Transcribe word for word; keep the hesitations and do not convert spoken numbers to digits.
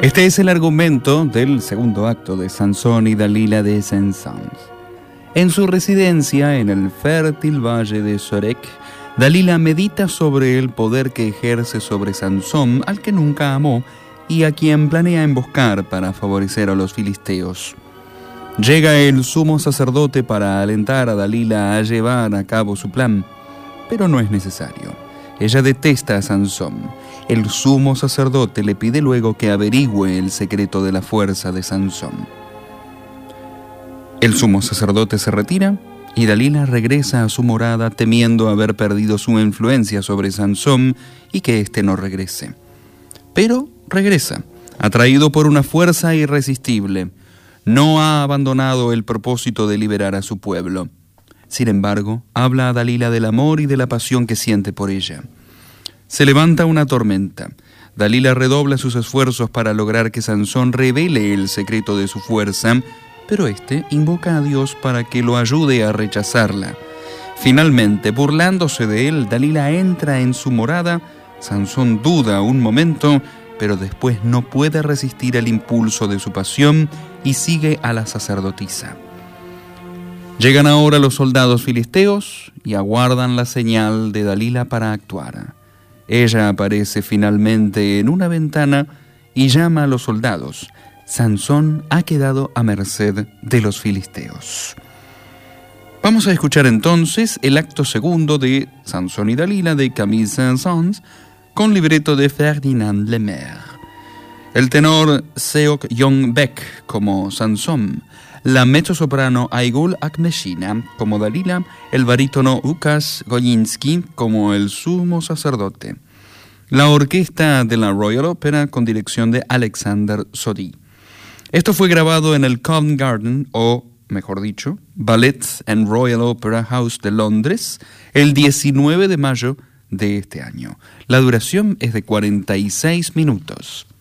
Este es el argumento del segundo acto de Sansón y Dalila de Saint-Saëns. En su residencia en el fértil valle de Sorek, Dalila medita sobre el poder que ejerce sobre Sansón, al que nunca amó y a quien planea emboscar para favorecer a los filisteos. Llega el sumo sacerdote para alentar a Dalila a llevar a cabo su plan, pero no es necesario. Ella detesta a Sansón. El sumo sacerdote le pide luego que averigüe el secreto de la fuerza de Sansón. El sumo sacerdote se retira y Dalila regresa a su morada temiendo haber perdido su influencia sobre Sansón y que éste no regrese. Pero regresa, atraído por una fuerza irresistible. No ha abandonado el propósito de liberar a su pueblo. Sin embargo, habla a Dalila del amor y de la pasión que siente por ella. Se levanta una tormenta. Dalila redobla sus esfuerzos para lograr que Sansón revele el secreto de su fuerza, pero éste invoca a Dios para que lo ayude a rechazarla. Finalmente, burlándose de él, Dalila entra en su morada. Sansón duda un momento, pero después no puede resistir el impulso de su pasión y sigue a la sacerdotisa. Llegan ahora los soldados filisteos y aguardan la señal de Dalila para actuar. Ella aparece finalmente en una ventana y llama a los soldados. Sansón ha quedado a merced de los filisteos. Vamos a escuchar entonces el acto segundo de Sansón y Dalila de Camille Saint-Saëns con libreto de Ferdinand Lemaire. El tenor Seok Yong-beck como Sansón, la mezzosoprano Aigul Akmeshina como Dalila, el barítono Łukasz Goliński como el sumo sacerdote. La orquesta de la Royal Opera con dirección de Alexander Soddy. Esto fue grabado en el Covent Garden, o mejor dicho, Ballet and Royal Opera House de Londres, el diecinueve de mayo de este año. La duración es de cuarenta y seis minutos.